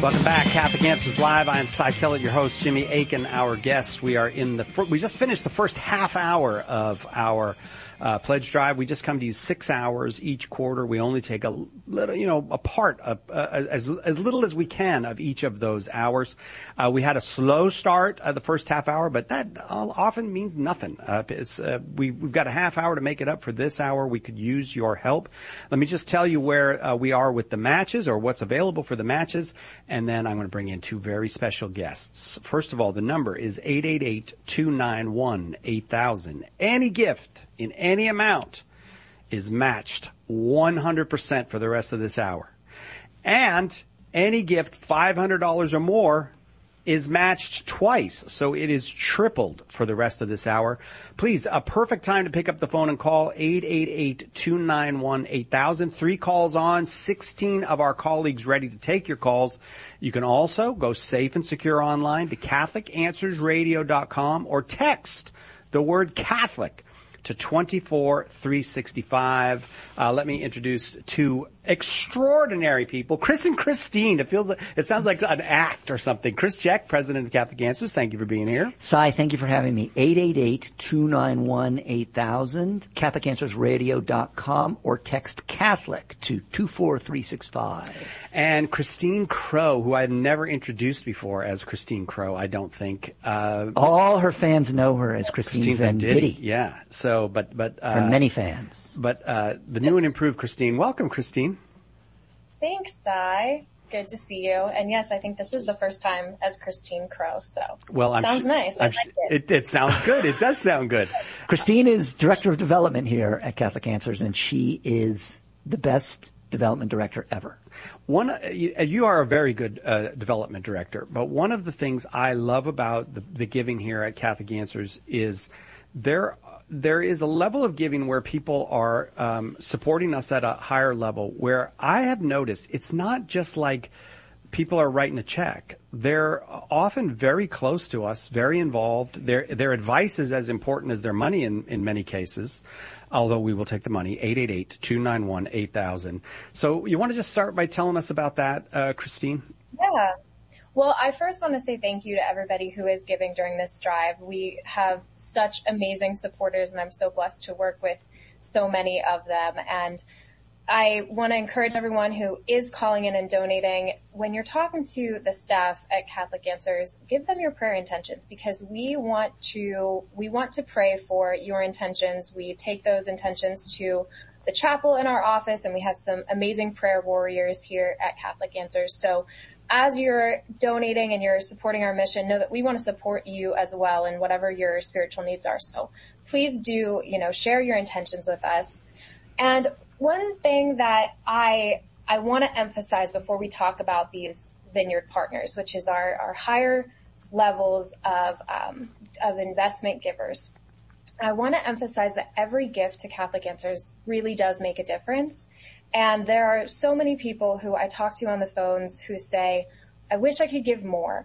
Welcome back, Catholic Answers Live. I am Cy Kellett, your host, Jimmy Akin, our guest. We are we just finished the first half hour of our pledge drive. We just come to you 6 hours each quarter. We only take a little, a part of, as little as we can of each of those hours. We had a slow start the first half hour, but that often means nothing. We've got a half hour to make it up for this hour. We could use your help. Let me just tell you where we are with the matches, or what's available for the matches, and then I'm going to bring in two very special guests. First of all, the number is 888-291-8000. Any gift in any amount is matched 100% for the rest of this hour. And any gift $500 or more is matched twice, so it is tripled for the rest of this hour. Please, a perfect time to pick up the phone and call 888-291-8000. 3 calls on, 16 of our colleagues ready to take your calls. You can also go safe and secure online to CatholicAnswersRadio.com or text the word Catholic to 24365. Let me introduce two extraordinary people, Chris and Christine. It sounds like an act or something. Chris Check, president of Catholic Answers. Thank you for being here. Cy, thank you for having me. 888-291-8000, CatholicAnswersRadio.com, or text Catholic to 24365. And Christine Crow, who I've never introduced before as Christine Crow, I don't think. All her fans know her as Christine Venditti. Yeah. So, but her many fans. But the new and improved Christine. Welcome, Christine. Thanks, Cy. It's good to see you. And yes, I think this is the first time as Christine Crow. So, sounds nice. I like it. It sounds good. It does sound good. Christine is director of development here at Catholic Answers, and she is the best development director ever. You are a very good development director, but one of the things I love about the giving here at Catholic Answers is there is a level of giving where people are supporting us at a higher level, where I have noticed it's not just like people are writing a check. They're often very close to us, very involved. Their advice is as important as their money in many cases, although we will take the money. 888-291-8000. So you want to just start by telling us about that, Christine? Yeah. Well, I first want to say thank you to everybody who is giving during this drive. We have such amazing supporters, and I'm so blessed to work with so many of them. And I want to encourage everyone who is calling in and donating, when you're talking to the staff at Catholic Answers, give them your prayer intentions, because we want to pray for your intentions. We take those intentions to the chapel in our office, and we have some amazing prayer warriors here at Catholic Answers. So as you're donating and you're supporting our mission, know that we want to support you as well in whatever your spiritual needs are. So please do, share your intentions with us. And one thing that I want to emphasize before we talk about these Vineyard partners, which is our higher levels of investment givers, I want to emphasize that every gift to Catholic Answers really does make a difference. And there are so many people who I talk to on the phones who say, I wish I could give more.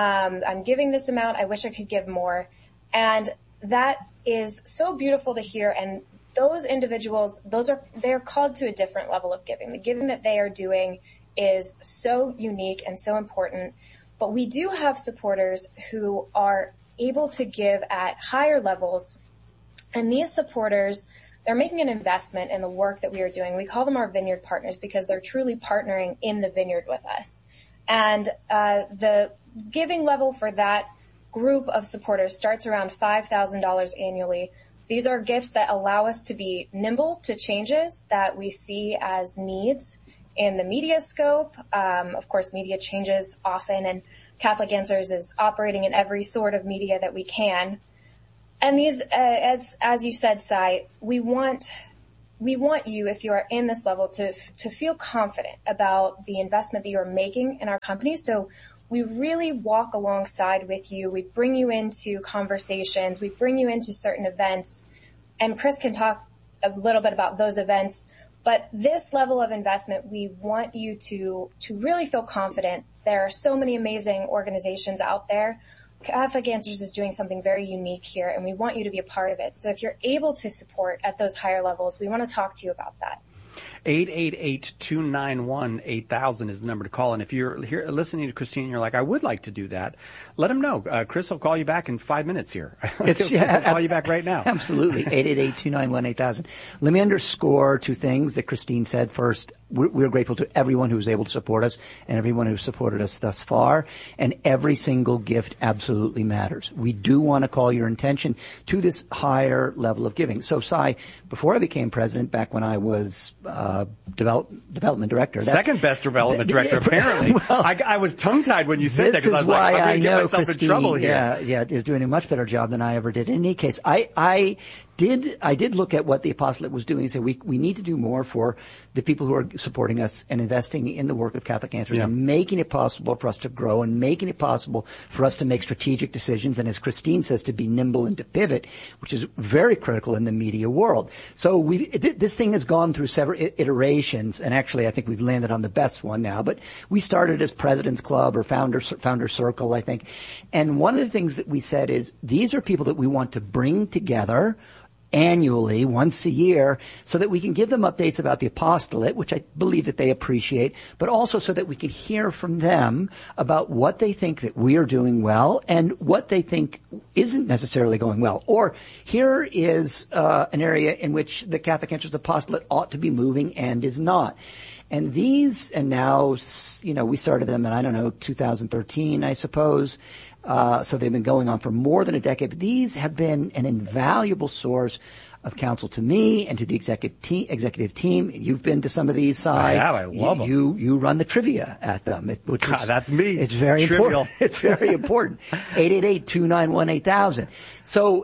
I'm giving this amount. I wish I could give more. And that is so beautiful to hear. And those individuals, they're called to a different level of giving. The giving that they are doing is so unique and so important. But we do have supporters who are able to give at higher levels. And these supporters, they're making an investment in the work that we are doing. We call them our Vineyard partners because they're truly partnering in the vineyard with us. And the giving level for that group of supporters starts around $5,000 annually. These are gifts that allow us to be nimble to changes that we see as needs in the media scope. Of course, media changes often, and Catholic Answers is operating in every sort of media that we can. And these, as you said, Cy, we want you, if you are in this level, to feel confident about the investment that you are making in our company. So we really walk alongside with you. We bring you into conversations. We bring you into certain events. And Chris can talk a little bit about those events. But this level of investment, we want you to really feel confident. There are so many amazing organizations out there. Catholic Answers is doing something very unique here, and we want you to be a part of it. So if you're able to support at those higher levels, we want to talk to you about that. 888-291-8000 is the number to call. And if you're here listening to Christine and you're like, I would like to do that, let him know. Chris will call you back in 5 minutes here. He'll call you back right now. Absolutely. 888-291-8000. Let me underscore two things that Christine said. First, we're grateful to everyone who was able to support us and everyone who supported us thus far. And every single gift absolutely matters. We do want to call your attention to this higher level of giving. So, Cy, before I became president, back when I was development director. Second best development director, apparently. Well, I was tongue-tied when you said that because I was like, I'm going to get myself in trouble here. Yeah, is doing a much better job than I ever did. In any case, I did look at what the apostolate was doing and say we need to do more for the people who are supporting us and investing in the work of Catholic Answers and making it possible for us to grow and making it possible for us to make strategic decisions and, as Christine says, to be nimble and to pivot, which is very critical in the media world. So this thing has gone through several iterations, and actually I think we've landed on the best one now. But we started as President's Club or Founder Circle, I think. And one of the things that we said is these are people that we want to bring together annually, once a year, so that we can give them updates about the apostolate, which I believe that they appreciate, but also so that we can hear from them about what they think that we are doing well and what they think isn't necessarily going well. Or here is an area in which the Catholic Answers apostolate ought to be moving and is not. And these, and now, we started them in, 2013, I suppose. So they've been going on for more than a decade. But these have been an invaluable source of counsel to me and to the executive team. You've been to some of these, Cy. I have. I love them. You run the trivia at them. That's me. It's very trivial. Important. It's very important. 888-291-8000. So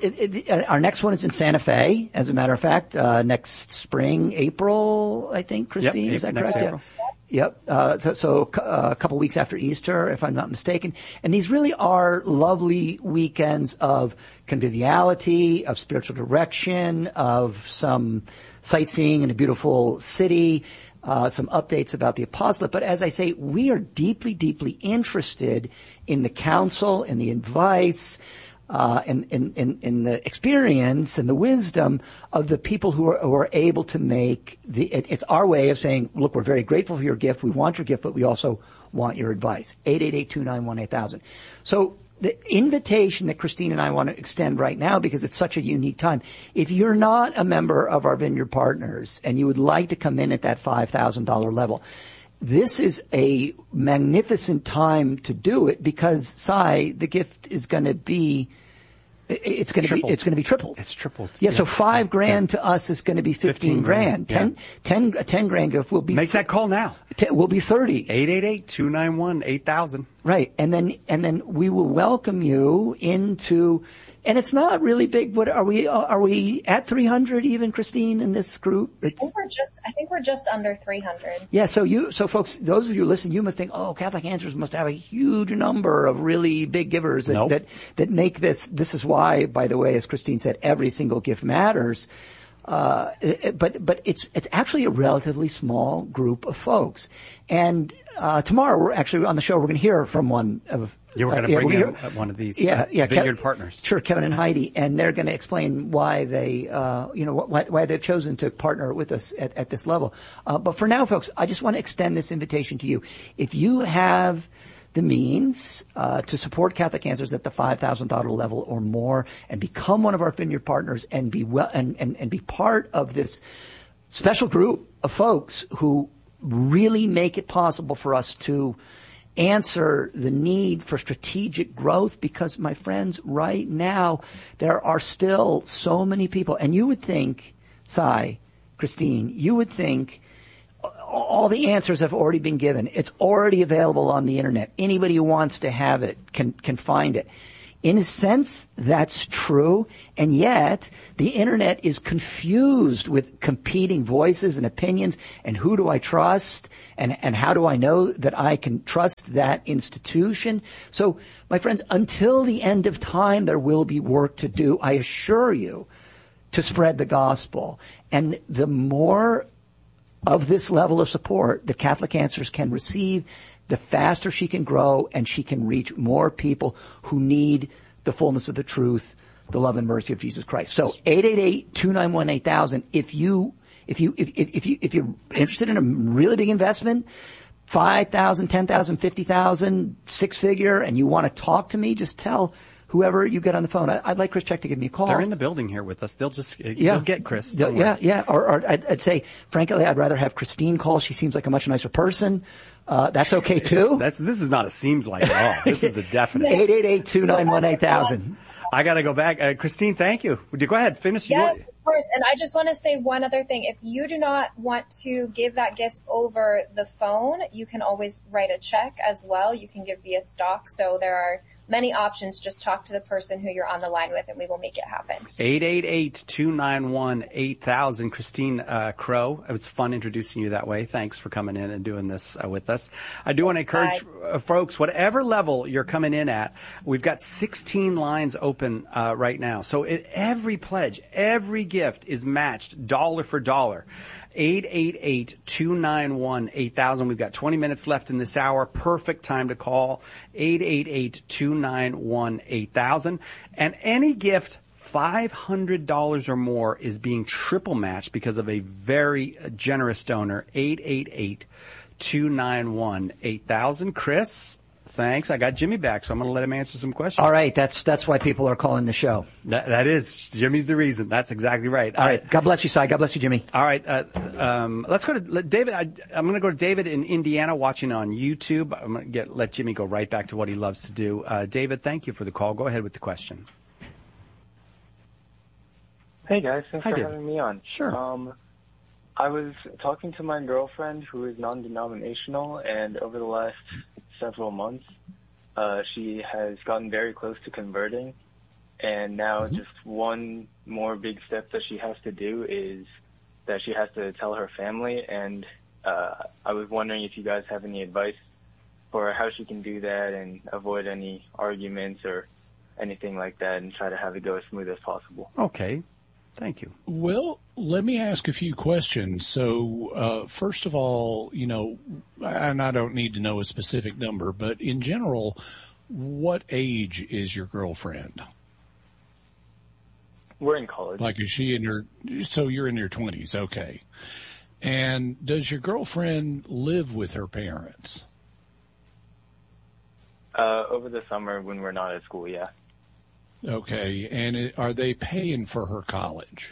our next one is in Santa Fe, as a matter of fact, next spring, April, I think, Christine. Yep, is that next correct? April. Yeah. Yep. So a couple weeks after Easter, if I'm not mistaken. And these really are lovely weekends of conviviality, of spiritual direction, of some sightseeing in a beautiful city, some updates about the apostolate. But as I say, we are deeply, deeply interested in the counsel and the advice, in the experience and the wisdom of the people who are able to make it's our way of saying, look, we're very grateful for your gift. We want your gift, but we also want your advice. 888-291-8000. So the invitation that Christine and I want to extend right now, because it's such a unique time. If you're not a member of our Vineyard Partners and you would like to come in at that $5,000 level, this is a magnificent time to do it because, Cy, the gift is going to be, it's going to be tripled. It's tripled. Yeah. So $5,000 to us is going to be $15,000. 10 grand gift will be. Make that call now. Will be 30. 888-291-8000. Right. And then we will welcome you into, and it's not really big, but are we at 300 even, Christine, in this group? I think we're just under 300. Yeah, so folks, those of you listening, you must think, Catholic Answers must have a huge number of really big givers that make this is why, by the way, as Christine said, every single gift matters. But it's actually a relatively small group of folks. And tomorrow we're actually on the show, we're going to hear from one of you were going to bring in one of these Vineyard Partners. Sure, Kevin and Heidi, and they're going to explain why they, why they've chosen to partner with us at this level. But for now, folks, I just want to extend this invitation to you. If you have the means to support Catholic Answers at the $5,000 level or more, and become one of our Vineyard Partners, and be and be part of this special group of folks who really make it possible for us to answer the need for strategic growth, because, my friends, right now there are still so many people, and you would think, Cy, Christine, you would think all the answers have already been given. It's already available on the internet. Anybody who wants to have it can find it. In a sense, that's true, and yet the internet is confused with competing voices and opinions, and who do I trust, and how do I know that I can trust that institution? So, my friends, until the end of time, there will be work to do, I assure you, to spread the gospel. And the more of this level of support that Catholic Answers can receive, the faster she can grow and she can reach more people who need the fullness of the truth, the love and mercy of Jesus Christ. So 888-291-8000. If you're interested in a really big investment, 5,000, 10,000, 50,000, six figure, and you want to talk to me, just tell whoever you get on the phone. I'd like Chris Check to give me a call. They're in the building here with us. They'll get Chris. Yeah. Or I'd say, frankly, I'd rather have Christine call. She seems like a much nicer person. That's okay too. This is not a seems like at all. This is a definite. 888-291-8000. I got to go back. Christine, thank you. Would you go ahead, finish? Yes, of course. And I just want to say one other thing. If you do not want to give that gift over the phone, you can always write a check as well. You can give via stock. So there are many options. Just talk to the person who you're on the line with and we will make it happen. 888-291-8000. Christine Crow. It was fun introducing you that way. Thanks for coming in and doing this with us. I do want to encourage folks, whatever level you're coming in at, we've got 16 lines open right now. So every pledge, every gift is matched dollar for dollar. 888-291-8000. We've got 20 minutes left in this hour. Perfect time to call. 888-291-8000. And any gift $500 or more is being triple matched because of a very generous donor. 888-291-8000. Chris, thanks. I got Jimmy back, so I'm going to let him answer some questions. All right. That's why people are calling the show. That is. Jimmy's the reason. That's exactly right. All right. God bless you, Si. God bless you, Jimmy. All right. Let's go to David. I'm going to go to David in Indiana watching on YouTube. I'm going to let Jimmy go right back to what he loves to do. David, thank you for the call. Go ahead with the question. Hey, guys. Thanks for having me on. Sure. I was talking to my girlfriend who is non-denominational, and over the last several months, she has gotten very close to converting, and now just one more big step that she has to do is that she has to tell her family, and I was wondering if you guys have any advice for how she can do that and avoid any arguments or anything like that and try to have it go as smooth as possible. Okay. Thank you. Well, let me ask a few questions. So, first of all, and I don't need to know a specific number, but in general, what age is your girlfriend? We're in college. Like, is she so you're in your 20s, okay. And does your girlfriend live with her parents? Over the summer when we're not at school, yeah. Okay, and are they paying for her college?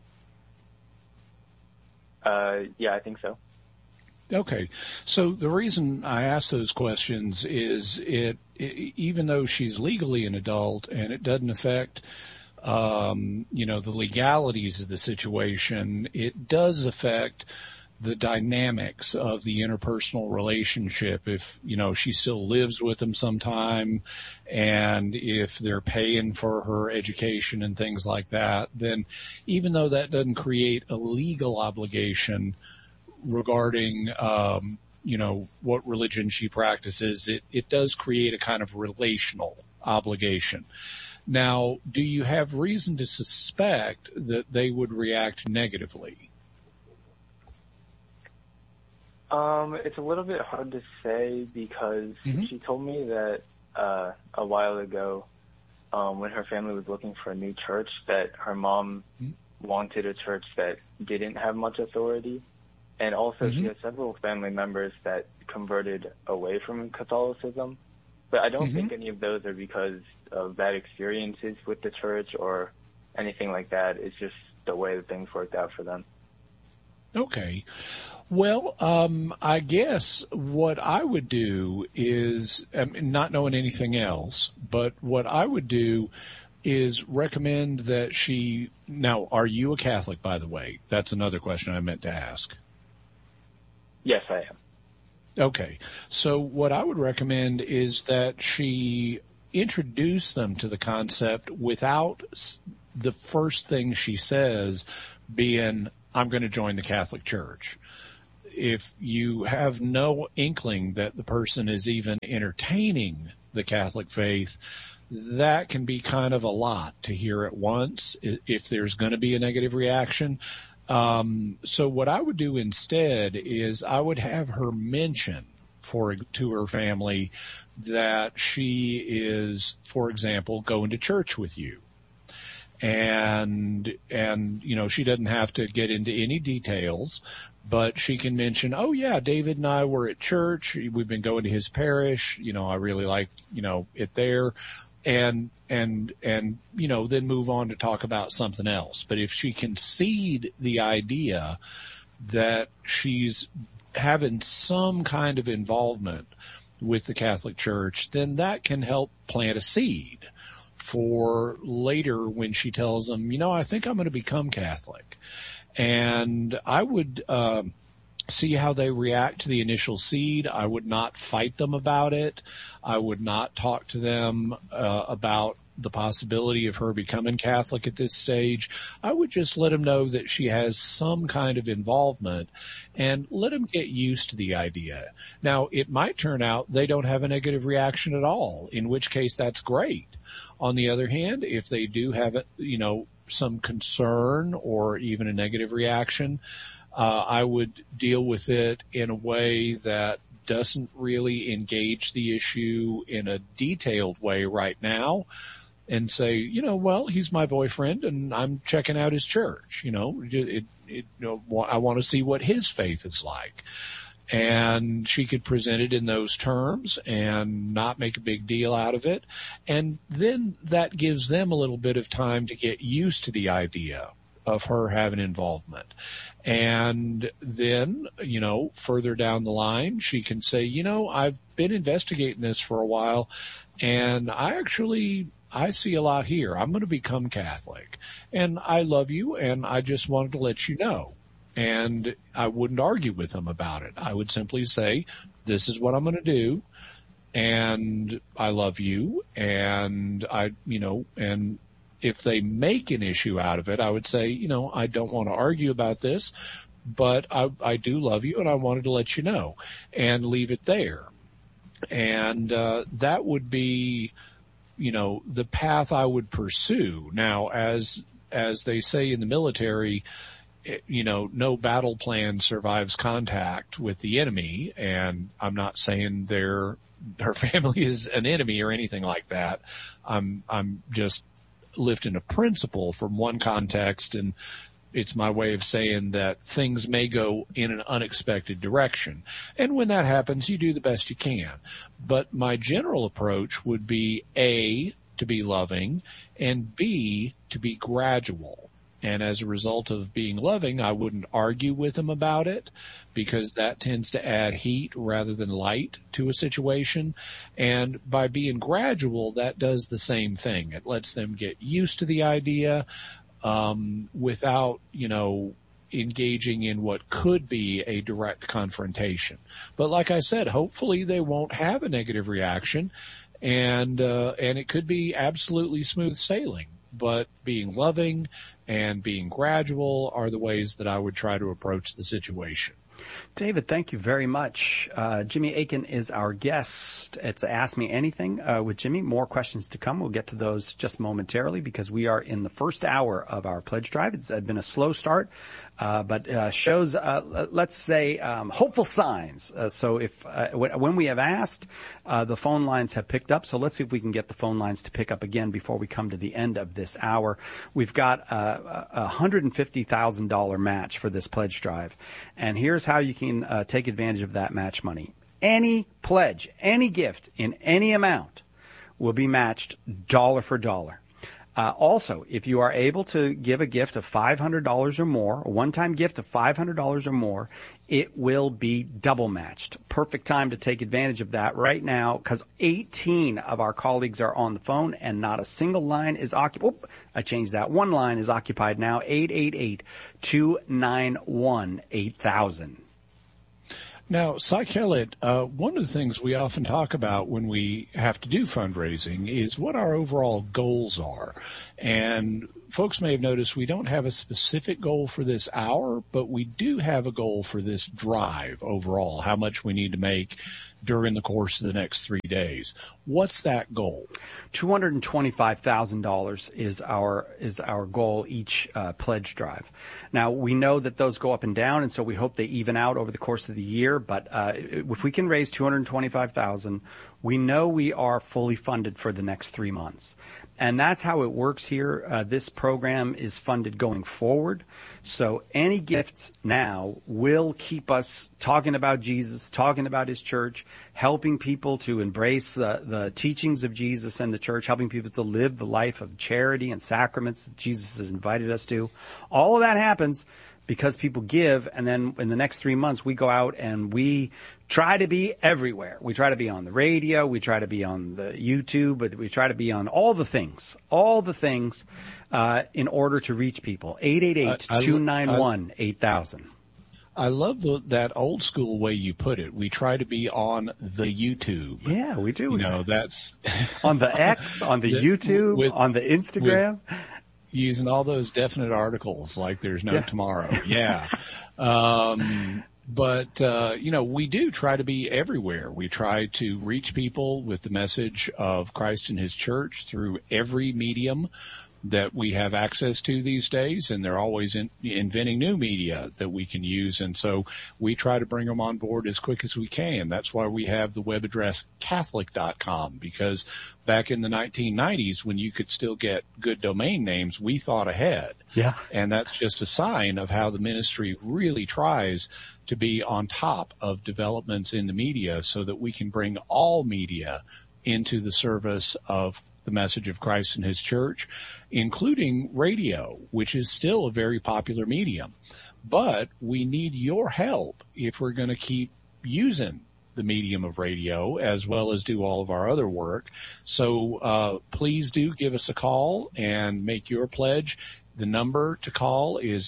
Yeah, I think so. Okay, so the reason I ask those questions is even though she's legally an adult and it doesn't affect, the legalities of the situation, it does affect the dynamics of the interpersonal relationship. If, she still lives with them sometime and if they're paying for her education and things like that, then even though that doesn't create a legal obligation regarding, what religion she practices, it does create a kind of relational obligation. Now, do you have reason to suspect that they would react negatively? It's a little bit hard to say because she told me that a while ago, when her family was looking for a new church, that her mom wanted a church that didn't have much authority. And also she has several family members that converted away from Catholicism. But I don't think any of those are because of bad experiences with the church or anything like that. It's just the way that things worked out for them. Okay. Well, I guess what I would do is, not knowing anything else, but what I would do is recommend that now, are you a Catholic, by the way? That's another question I meant to ask. Yes, I am. Okay. So what I would recommend is that she introduce them to the concept without the first thing she says being, I'm going to join the Catholic Church. If you have no inkling that the person is even entertaining the Catholic faith, that can be kind of a lot to hear at once if there's going to be a negative reaction. So what I would do instead is I would have her mention to her family that she is, for example, going to church with you. And, she doesn't have to get into any details, but she can mention, oh yeah, David and I were at church. We've been going to his parish. I really like, it there. And, then move on to talk about something else. But if she can seed the idea that she's having some kind of involvement with the Catholic Church, then that can help plant a seed for later when she tells them, I think I'm going to become Catholic. And I would see how they react to the initial seed. I would not fight them about it. I would not talk to them about the possibility of her becoming Catholic at this stage. I would just let them know that she has some kind of involvement and let them get used to the idea. Now, it might turn out they don't have a negative reaction at all, in which case that's great. On the other hand, if they do have, some concern or even a negative reaction, I would deal with it in a way that doesn't really engage the issue in a detailed way right now and say, well, he's my boyfriend and I'm checking out his church. I want to see what his faith is like. And she could present it in those terms and not make a big deal out of it. And then that gives them a little bit of time to get used to the idea of her having involvement. And then, further down the line, she can say, I've been investigating this for a while and I see a lot here. I'm going to become Catholic and I love you and I just wanted to let you know. And I wouldn't argue with them about it. I would simply say, this is what I'm going to do. And I love you. And and if they make an issue out of it, I would say, I don't want to argue about this, but I do love you and I wanted to let you know and leave it there. And, that would be, the path I would pursue. Now, as they say in the military, no battle plan survives contact with the enemy. And I'm not saying her family is an enemy or anything like that. I'm just lifting a principle from one context, and it's my way of saying that things may go in an unexpected direction. And when that happens, you do the best you can. But my general approach would be A, to be loving, and B, to be gradual. And as a result of being loving, I wouldn't argue with them about it because that tends to add heat rather than light to a situation. And by being gradual, that does the same thing. It lets them get used to the idea, without, engaging in what could be a direct confrontation. But like I said, hopefully they won't have a negative reaction and it could be absolutely smooth sailing. But being loving and being gradual are the ways that I would try to approach the situation. David, thank you very much. Jimmy Akin is our guest. It's Ask Me Anything with Jimmy. More questions to come. We'll get to those just momentarily because we are in the first hour of our pledge drive. It's been a slow start, but shows, let's say, hopeful signs. So if when we have asked, the phone lines have picked up. So let's see if we can get the phone lines to pick up again before we come to the end of this hour. We've got a $150,000 match for this pledge drive. And here's how you can take advantage of that match money. Any pledge, any gift in any amount will be matched dollar for dollar. Also, if you are able to give a gift of $500 or more, a one-time gift of $500 or more, it will be double matched. Perfect time to take advantage of that right now because 18 of our colleagues are on the phone and not a single line is occupied. I changed that. One line is occupied now, 888-291-8000. Now, Cy Kellett, one of the things we often talk about when we have to do fundraising is what our overall goals are. And folks may have noticed we don't have a specific goal for this hour, but we do have a goal for this drive overall, how much we need to make during the course of the next 3 days. What's that goal? $225,000 is our goal each pledge drive. Now, we know that those go up and down, and so we hope they even out over the course of the year. But if we can raise $225,000, we know we are fully funded for the next 3 months. And that's how it works here. This program is funded going forward. So any gift now will keep us talking about Jesus, talking about his church, helping people to embrace the teachings of Jesus and the church, helping people to live the life of charity and sacraments that Jesus has invited us to. All of that happens because people give, and then in the next 3 months we go out and we try to be everywhere. We try to be on the radio, we try to be on the YouTube, but we try to be on all the things in order to reach people. 888-291-8000. I love that old school way you put it. We try to be on the YouTube. Yeah, we do. That's on the X, on the YouTube, on the Instagram. Using all those definite articles like there's no tomorrow. Yeah. But we do try to be everywhere. We try to reach people with the message of Christ and his church through every medium that we have access to these days, and they're always inventing new media that we can use. And so we try to bring them on board as quick as we can. That's why we have the web address Catholic.com, because back in the 1990s, when you could still get good domain names, we thought ahead. Yeah. And that's just a sign of how the ministry really tries to be on top of developments in the media so that we can bring all media into the service of the message of Christ and his church, including radio, which is still a very popular medium. But we need your help if we're going to keep using the medium of radio as well as do all of our other work. So please do give us a call and make your pledge. The number to call is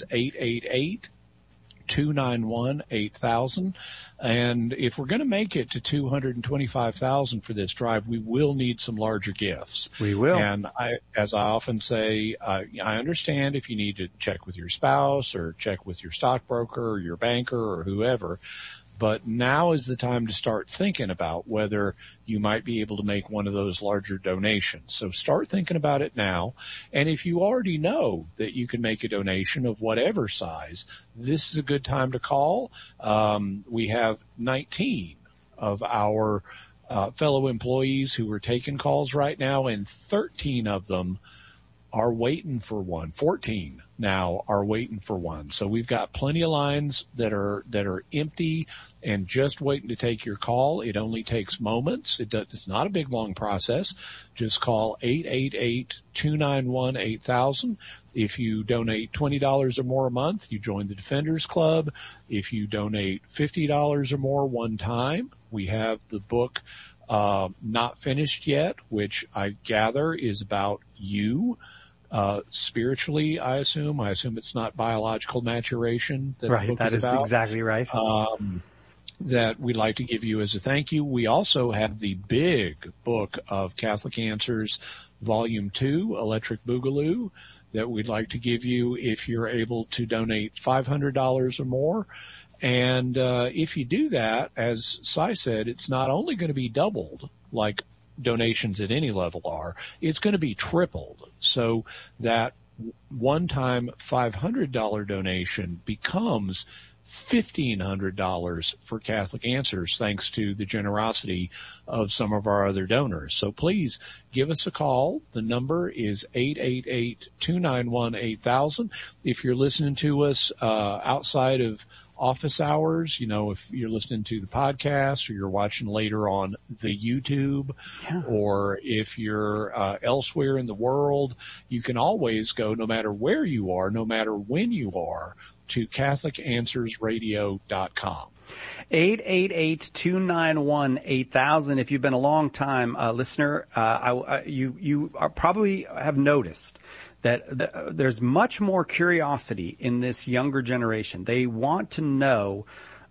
888-291-8000. And if we're going to make it to $225,000 for this drive, we will need some larger gifts. We will. And as I often say, I understand if you need to check with your spouse or check with your stockbroker or your banker or whoever. But now is the time to start thinking about whether you might be able to make one of those larger donations. So start thinking about it now. And if you already know that you can make a donation of whatever size, this is a good time to call. We have 19 of our fellow employees who are taking calls right now, and 13 of them are waiting for one. 14 now are waiting for one. So we've got plenty of lines that are empty and just waiting to take your call. It only takes moments. It's not a big, long process. Just call 888-291-8000. If you donate $20 or more a month, you join the Defenders Club. If you donate $50 or more one time, we have the book Not Finished Yet, which I gather is about you. Spiritually, I assume it's not biological maturation that right, the book that is about. exactly right. That we'd like to give you as a thank you. We also have the big book of Catholic Answers, Volume 2, Electric Boogaloo, that we'd like to give you if you're able to donate $500 or more. And if you do that, as Cy said, it's not only going to be doubled like donations at any level are, it's going to be tripled. So that one-time $500 donation becomes $1,500 for Catholic Answers, thanks to the generosity of some of our other donors. So please give us a call. The number is 888-291-8000. If you're listening to us outside of office hours, if you're listening to the podcast or you're watching later on the YouTube, or if you're elsewhere in the world, you can always go, no matter where you are, no matter when you are, to CatholicAnswersRadio.com. 888-291-8000. If you've been a long time listener, you probably have noticed that there's much more curiosity in this younger generation. They want to know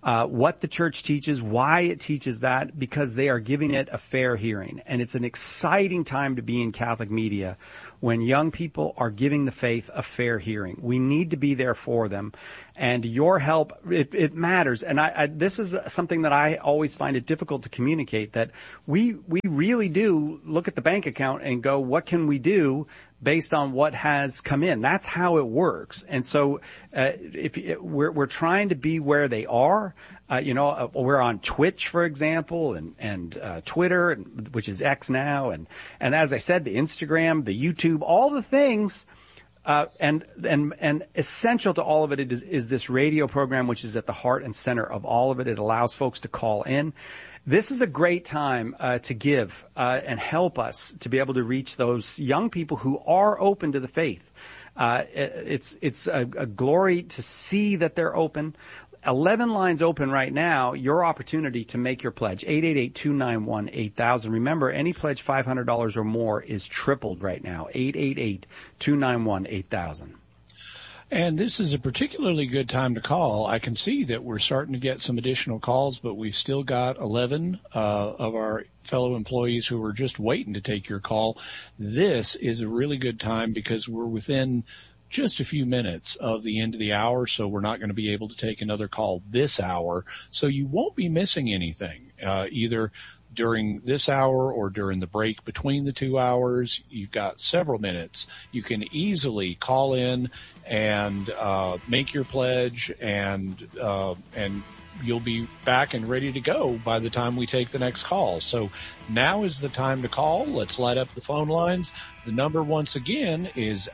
what the church teaches, why it teaches that, because they are giving it a fair hearing. And it's an exciting time to be in Catholic media when young people are giving the faith a fair hearing. We need to be there for them. And your help, it matters. And this is something that I always find it difficult to communicate, that we really do look at the bank account and go, what can we do based on what has come in? That's how it works. And so, we're trying to be where they are. We're on Twitch, for example, and Twitter, which is X now. And as I said, the Instagram, the YouTube, all the things. And essential to all of it is this radio program, which is at the heart and center of all of it. It allows folks to call in. This is a great time to give and help us to be able to reach those young people who are open to the faith. It's a glory to see that they're open. 11 lines open right now. Your opportunity to make your pledge, 888-291-8000. Remember, any pledge $500 or more is tripled right now, 888-291-8000. And this is a particularly good time to call. I can see that we're starting to get some additional calls, but we've still got 11 of our fellow employees who are just waiting to take your call. This is a really good time because we're within just a few minutes of the end of the hour, so we're not going to be able to take another call this hour. So you won't be missing anything, either during this hour or during the break between the 2 hours. You've got several minutes. You can easily call in and make your pledge, and you'll be back and ready to go by the time we take the next call. So now is the time to call. Let's light up the phone lines. The number once again is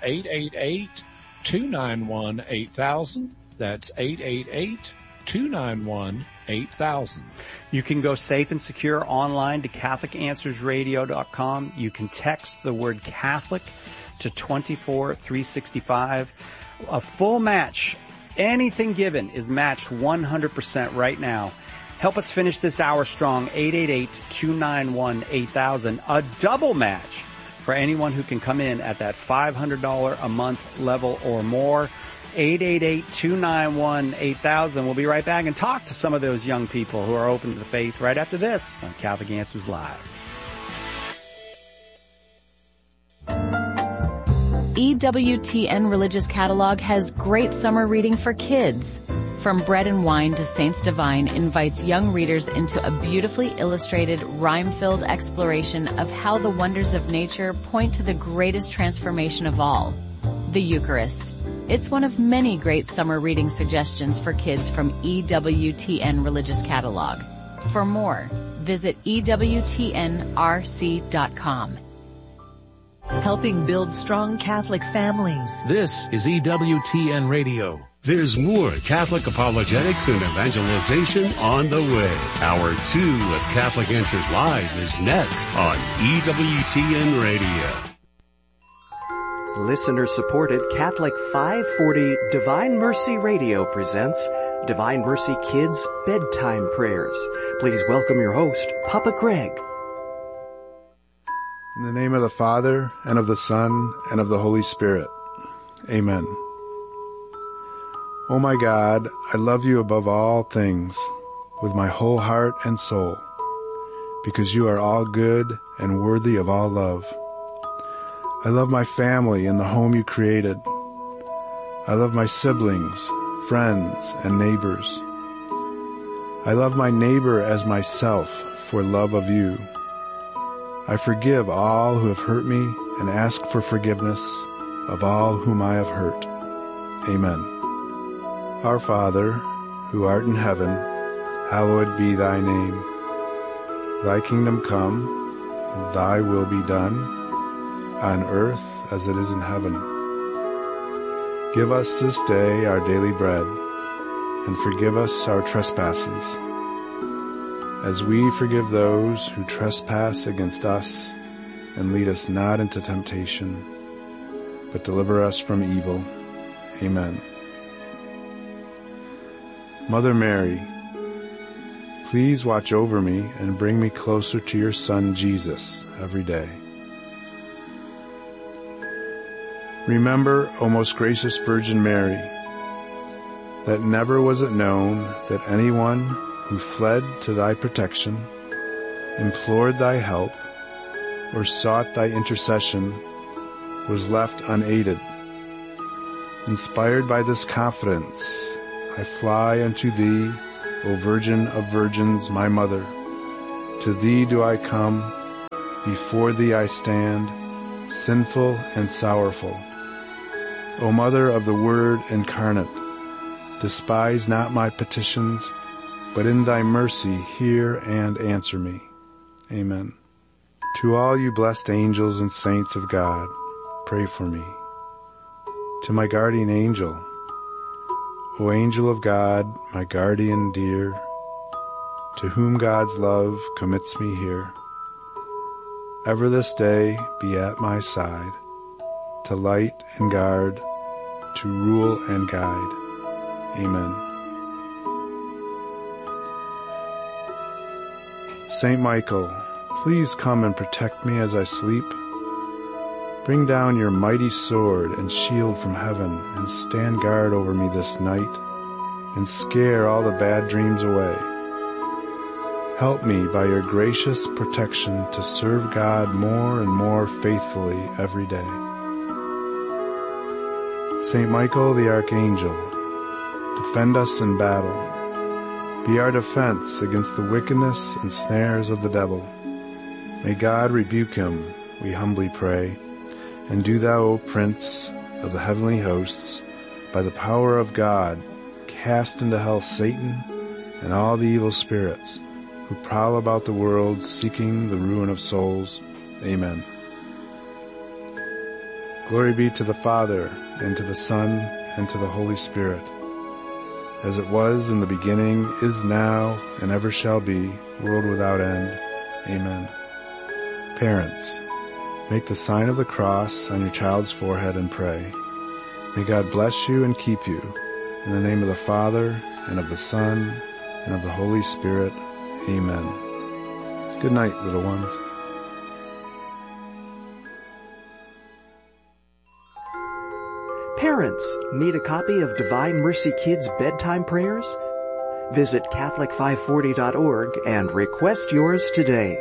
888-291-8000. That's 888-291-8000. You can go safe and secure online to CatholicAnswersRadio.com. You can text the word Catholic to 24365. A full match, anything given, is matched 100% right now. Help us finish this hour strong, 888-291-8000. A double match for anyone who can come in at that $500 a month level or more. 888-291-8000. We'll be right back and talk to some of those young people who are open to the faith right after this on Catholic Answers Live. EWTN Religious Catalog has great summer reading for kids. From Bread and Wine to Saints Divine invites young readers into a beautifully illustrated, rhyme-filled exploration of how the wonders of nature point to the greatest transformation of all, the Eucharist. It's one of many great summer reading suggestions for kids from EWTN Religious Catalog. For more, visit EWTNRC.com. Helping build strong Catholic families. This is EWTN Radio. There's more Catholic apologetics and evangelization on the way. Hour 2 of Catholic Answers Live is next on EWTN Radio. Listener-supported Catholic 540 Divine Mercy Radio presents Divine Mercy Kids Bedtime Prayers. Please welcome your host, Papa Greg. In the name of the Father, and of the Son, and of the Holy Spirit. Amen. O my God, I love you above all things, with my whole heart and soul, because you are all good and worthy of all love. I love my family and the home you created. I love my siblings, friends, and neighbors. I love my neighbor as myself for love of you. I forgive all who have hurt me and ask for forgiveness of all whom I have hurt. Amen. Our Father, who art in heaven, hallowed be thy name. Thy kingdom come, thy will be done, on earth as it is in heaven. Give us this day our daily bread, and forgive us our trespasses, as we forgive those who trespass against us, and lead us not into temptation, but deliver us from evil. Amen. Mother Mary, please watch over me and bring me closer to your Son, Jesus, every day. Remember, O most gracious Virgin Mary, that never was it known that anyone who fled to thy protection, implored thy help, or sought thy intercession was left unaided. Inspired by this confidence, I fly unto thee, O Virgin of Virgins, my Mother. To thee do I come, before thee I stand, sinful and sorrowful. O Mother of the Word incarnate, despise not my petitions, but in thy mercy hear and answer me. Amen. To all you blessed angels and saints of God, pray for me. To my guardian angel, O angel of God, my guardian dear, to whom God's love commits me here, ever this day be at my side, to light and guard, to rule and guide. Amen. Saint Michael, please come and protect me as I sleep. Bring down your mighty sword and shield from heaven and stand guard over me this night and scare all the bad dreams away. Help me by your gracious protection to serve God more and more faithfully every day. Saint Michael the Archangel, defend us in battle. Be our defense against the wickedness and snares of the devil. May God rebuke him, we humbly pray. And do thou, O Prince of the heavenly hosts, by the power of God, cast into hell Satan and all the evil spirits who prowl about the world seeking the ruin of souls. Amen. Glory be to the Father, and to the Son, and to the Holy Spirit, as it was in the beginning, is now, and ever shall be, world without end. Amen. Parents, make the sign of the cross on your child's forehead and pray. May God bless you and keep you. In the name of the Father, and of the Son, and of the Holy Spirit. Amen. Good night, little ones. Parents, need a copy of Divine Mercy Kids bedtime prayers? Visit Catholic540.org and request yours today.